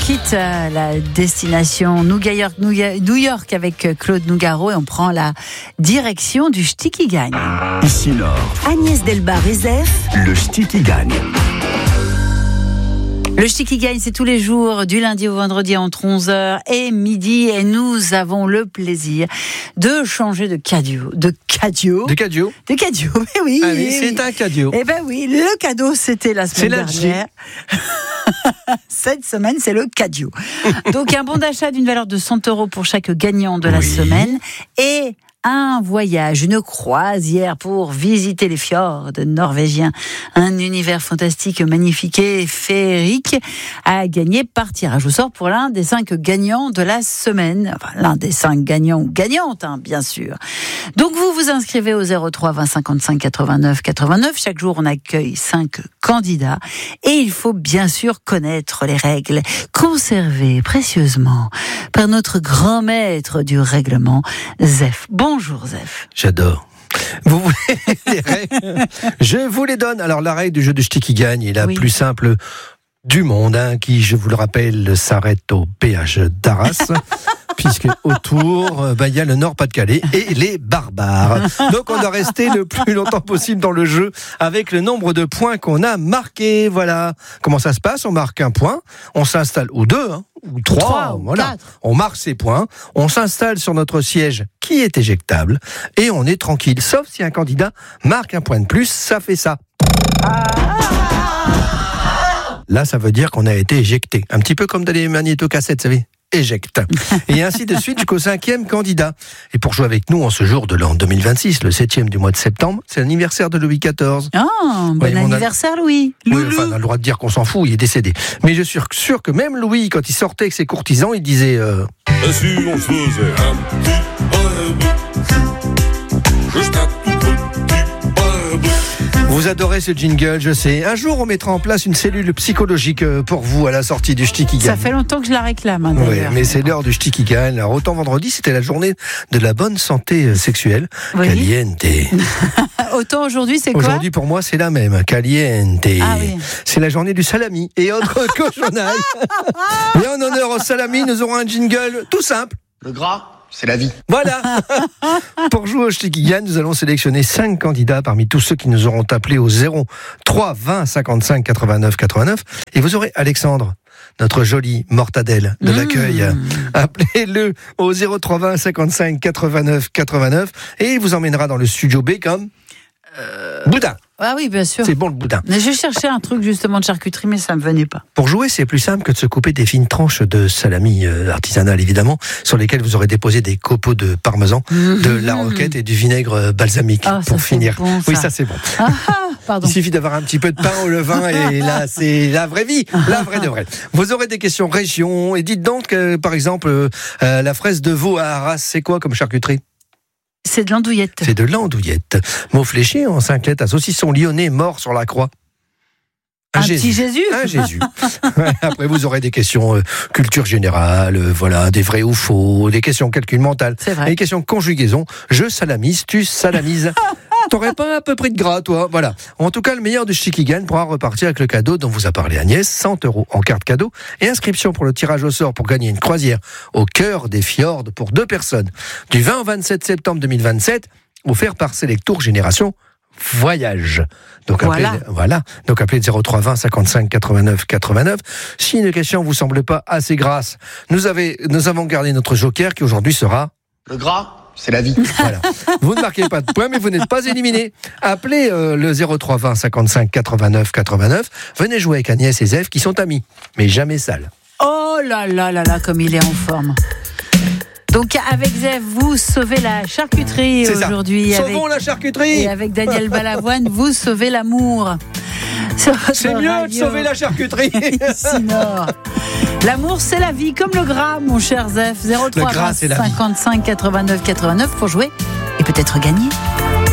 quitte la destination New York avec Claude Nougaro et on prend la direction du Ch'ti qui gagne. Ici Nord. Agnès Delbar et Zef. Le Ch'ti qui gagne. Le Ch'ti qui gagne, c'est tous les jours, du lundi au vendredi entre 11h et midi. Et nous avons le plaisir de changer de cadeau. De cadeau, mais oui. Ah oui, c'est un cadeau. Eh ben oui, le cadeau, c'était la semaine dernière. Cette semaine, c'est le cadeau. Donc, un bon d'achat d'une valeur de 100 € pour chaque gagnant de la semaine. Et un voyage, une croisière pour visiter les fjords norvégiens. Un univers fantastique, magnifique et féerique à gagner par tirage au sort pour l'un des 5 gagnants de la semaine. Enfin, l'un des 5 gagnants ou gagnantes, bien sûr. Donc, vous vous inscrivez au 03 20 55 89 89. Chaque jour, on accueille 5 candidats. Et il faut bien sûr connaître les règles conservées précieusement par notre grand maître du règlement, Zef. Bonjour Zef. J'adore. Vous voulez les règles ? Je vous les donne. Alors la règle du jeu de Ch'ti qui gagne est la plus simple du monde, qui, je vous le rappelle, s'arrête au péage d'Arras. Puisque autour, il y a le Nord-Pas-de-Calais et les barbares. Donc on doit rester le plus longtemps possible dans le jeu avec le nombre de points qu'on a marqués. Voilà. Comment ça se passe ? On marque un point, on s'installe, ou 2, ou 3, voilà. 4. On marque ses points, on s'installe sur notre siège qui est éjectable et on est tranquille. Sauf si un candidat marque un point de plus, ça fait ça. Là, ça veut dire qu'on a été éjecté. Un petit peu comme dans les magnétocassettes, vous savez. Éjecte. Et ainsi de suite jusqu'au 5e candidat. Et pour jouer avec nous en ce jour de l'an 2026, le 7e du mois de septembre, c'est l'anniversaire de Louis XIV. Bon anniversaire Louis. Oui, enfin, on a le droit de dire qu'on s'en fout, il est décédé. Mais je suis sûr que même Louis, quand il sortait avec ses courtisans, il disait Si on se faisait un petit juste un tout petit Vous adorez ce jingle, je sais. Un jour, on mettra en place une cellule psychologique pour vous à la sortie du Ch'ti qui gagne. Ça fait longtemps que je la réclame. Oui, mais c'est l'heure du Ch'ti qui gagne. Alors, autant vendredi, c'était la journée de la bonne santé sexuelle. Oui. Caliente. Autant aujourd'hui, c'est quoi ? Aujourd'hui, pour moi, c'est la même. Caliente. Ah, oui. C'est la journée du salami et autres cochonailles. Et en honneur au salami, nous aurons un jingle tout simple. Le gras, c'est la vie. Voilà. Pour jouer au Ch'ti qui gagne, nous allons sélectionner 5 candidats parmi tous ceux qui nous auront appelés au 03 20 55 89 89. Et vous aurez Alexandre, notre jolie mortadelle de l'accueil. Appelez-le au 03 20 55 89 89 et il vous emmènera dans le studio B comme boudin. Ah oui, bien sûr. C'est bon le boudin. Mais je cherchais un truc justement de charcuterie, mais ça ne me venait pas. Pour jouer, c'est plus simple que de se couper des fines tranches de salami artisanal, évidemment, sur lesquelles vous aurez déposé des copeaux de parmesan, de la roquette et du vinaigre balsamique pour finir. Bon, oui, ça c'est bon. Pardon. Il suffit d'avoir un petit peu de pain au levain et là, c'est la vraie vie, la vraie de vraie. Vous aurez des questions région et dites donc, par exemple, la fraise de veau à Arras, c'est quoi comme charcuterie ? C'est de l'andouillette. C'est de l'andouillette. Mot fléché en 5 lettres à saucisson lyonnais mort sur la croix. Un petit Jésus. Un Jésus. Après, vous aurez des questions culture générale, voilà, des vrais ou faux, des questions calcul mental, des questions conjugaison. Je salamise, tu salamises. T'aurais pas un peu pris de gras, toi ? Voilà. En tout cas, le meilleur du Ch'ti qui gagne pourra repartir avec le cadeau dont vous a parlé Agnès, 100 € en carte cadeau et inscription pour le tirage au sort pour gagner une croisière au cœur des fjords pour 2 personnes. Du 20 au 27 septembre 2027, offert par Selectour Génération Voyage. Donc Donc appelez 03 20 55 89 89. Si une question vous semble pas assez grasse, nous avons gardé notre joker qui aujourd'hui sera le gras. C'est la vie. Voilà. Vous ne marquez pas de points, mais vous n'êtes pas éliminé. Appelez le 03 20 55 89 89. Venez jouer avec Agnès et Zef qui sont amis, mais jamais sales. Oh là là là là, comme il est en forme. Donc avec Zef, vous sauvez la charcuterie aujourd'hui. Sauvons la charcuterie. Et avec Daniel Balavoine, vous sauvez l'amour. C'est mieux de sauver la charcuterie. Sinon, l'amour, c'est la vie, comme le gras, mon cher Zef. 03 55 89 89 pour jouer et peut-être gagner.